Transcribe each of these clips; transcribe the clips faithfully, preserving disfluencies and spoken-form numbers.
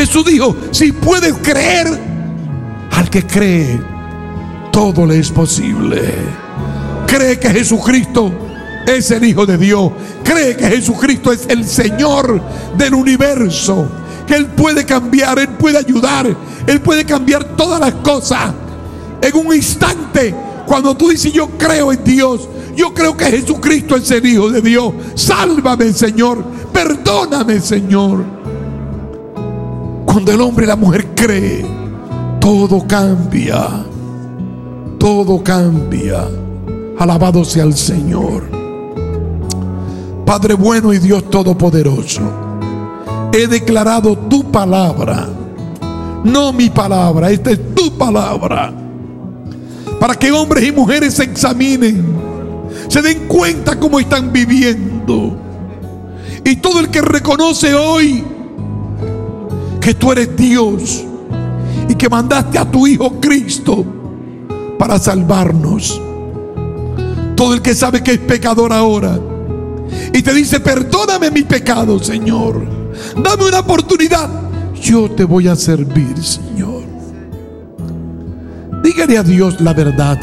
Jesús dijo: si puedes creer, al que cree, todo le es posible. Cree que Jesucristo es el Hijo de Dios. Cree que Jesucristo es el Señor del universo, que Él puede cambiar, Él puede ayudar, Él puede cambiar todas las cosas en un instante. Cuando tú dices: yo creo en Dios, yo creo que Jesucristo es el Hijo de Dios, sálvame, Señor, perdóname, Señor. Cuando el hombre y la mujer creen, todo cambia, todo cambia. Alabado sea el Señor. Padre bueno y Dios todopoderoso, he declarado tu palabra, no mi palabra, esta es tu palabra, para que hombres y mujeres se examinen, se den cuenta cómo están viviendo. Y todo el que reconoce hoy que tú eres Dios y que mandaste a tu Hijo Cristo para salvarnos, todo el que sabe que es pecador ahora y te dice: perdóname mi pecado, Señor, dame una oportunidad, yo te voy a servir, Señor. Dígale a Dios la verdad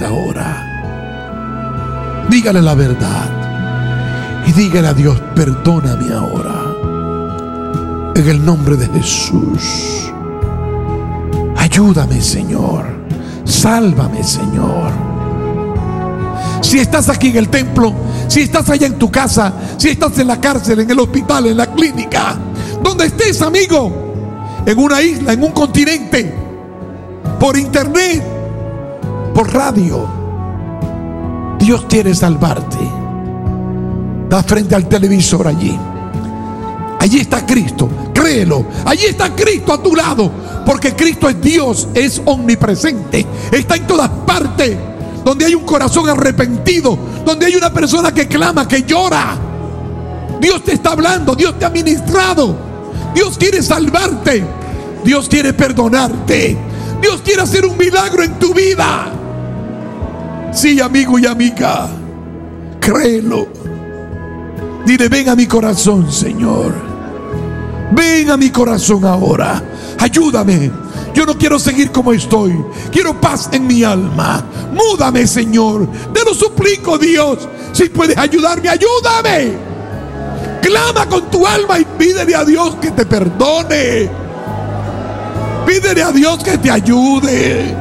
ahora. Dígale la verdad y dígale a Dios: perdóname ahora, en el nombre de Jesús. Ayúdame, Señor, sálvame, Señor. Si estás aquí en el templo, si estás allá en tu casa, si estás en la cárcel, en el hospital, en la clínica, donde estés, amigo, en una isla, en un continente, por internet, por radio, Dios quiere salvarte. Da frente al televisor allí. Allí está Cristo, créelo. Allí está Cristo a tu lado, porque Cristo es Dios, es omnipresente, está en todas partes. Donde hay un corazón arrepentido, donde hay una persona que clama, que llora, Dios te está hablando, Dios te ha ministrado, Dios quiere salvarte, Dios quiere perdonarte, Dios quiere hacer un milagro en tu vida. Sí, amigo y amiga, créelo. Dile: ven a mi corazón, Señor, ven a mi corazón ahora, ayúdame. Yo no quiero seguir como estoy, quiero paz en mi alma. Múdame, Señor, te lo suplico, Dios. Si puedes ayudarme, ayúdame. Clama con tu alma y pídele a Dios que te perdone. Pídele a Dios que te ayude.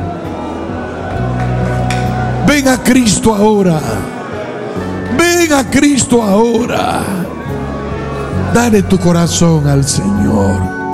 Ven a Cristo ahora. Ven a Cristo ahora. Dale tu corazón al Señor.